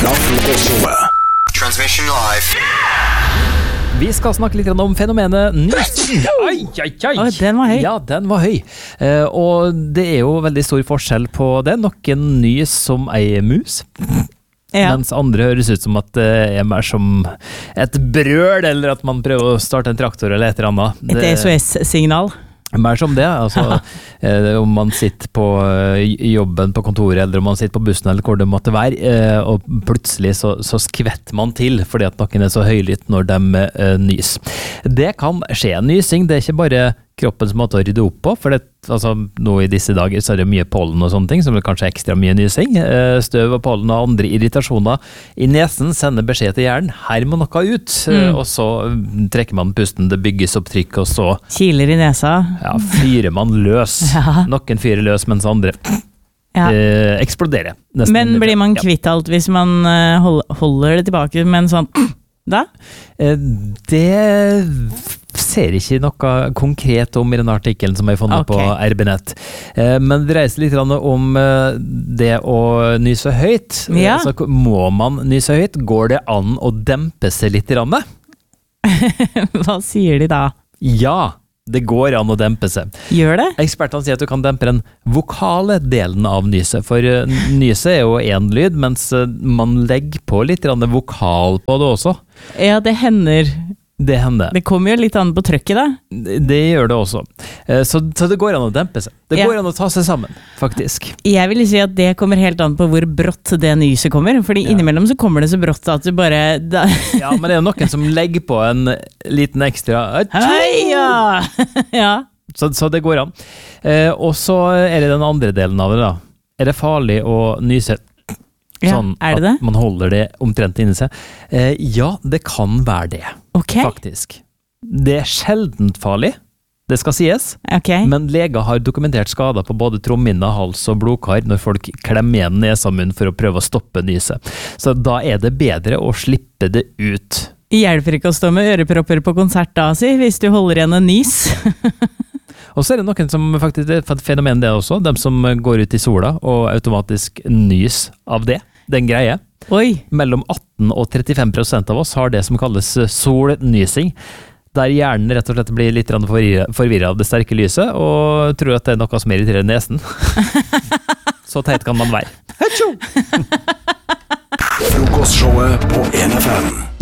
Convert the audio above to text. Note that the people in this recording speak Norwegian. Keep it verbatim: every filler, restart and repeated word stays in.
av Frokostshowet. Transmission live. Vi skal snakke litt om fenomenet nysing. Ai, ai, ai. Å, den var høy. Ja, den var høy. Eh, og det er jo veldig stor forskjell på det. Noen nys som ei mus. Ja. Mens andre høres ut som at det er mer som et brøl, eller at man prøver å starte en traktor eller et eller annet. Et S O S-signal. Mer som det, altså eh, om man sitter på jobben på kontoret, eller om man sitter på bussen, eller hvor det måtte være, eh, og plutselig så, så skvetter man til, fordi at noen er så høylytt når de eh, nys. Det kan skje. Nysing, det er ikke bare kroppens måte å rydde opp på, for det, altså, nå i disse dager så er det mye pollen og sånne ting, som er kanskje ekstra mye nysing. Eh, støv og pollen og andre irritasjoner i nesen sender beskjed til hjernen, her må noe ut, mm. eh, og så trekker man pusten, det bygges opp trykk, og så kiler i nesa. Ja, fyrer man løs. Ja. Noen fyrer løs, mens andre ja. eh, eksploderer. Men blir man kvitt alt hvis man hold, holder det tilbake, men sånn, da? Eh, det ser ikke noe konkret om i den artikkelen som jeg har funnet okay. på R B Nett. Eh, men det reiser litt om eh, det å nyse høyt. Ja. Så må man nyse høyt? Går det an å dempe seg litt? Hva sier de da? Ja, det går an å dempe seg. Gjør det? Ekspertene sier at du kan dempe den vokale delen av nyset, for nyset er jo en lyd, mens man legger på litt vokal på det også. Ja, det hender. Det hender. Det kommer jo litt an på trøkket da. Det, det gjør det også. Så, så det går an å dempe seg. Det ja. går an å ta seg sammen, faktisk. Jeg vil si at det kommer helt an på hvor brått det nyset kommer, fordi ja. innimellom så kommer det så brått at du bare... Da. Ja, men det er jo noen som legger på en liten ekstra... Hei, ja! ja. Så, så det går an. Eh, og så er det den andre delen av det da. Er det farlig å nyse? Sånn ja, er det det? At man holder det omtrent inni seg. Eh, ja, det kan være det. Okay. Faktisk. Det er sjeldent farlig, det skal sies. Okay. Men leger har dokumentert skader på både trommehinne, hals og blodkar når folk klemmer igjen nesa og munn for å prøve å stoppe nyset. Så da er det bedre å slippe det ut. Hjelper ikke å stå med ørepropper på konsert da, si, hvis du holder igjen en nys. Og så er det noen som faktisk, det er et fenomen det også, de som går ut i sola og automatisk nys av det. Den greie. Oi. Mellom atten og trettifem prosent av oss har det som kalles solnysing, der hjernen rett og slett blir litt forvirret av det sterke lyset, og tror at det er noe som irriterer nesen. Så teit kan man være. Frokostshowet på N F M.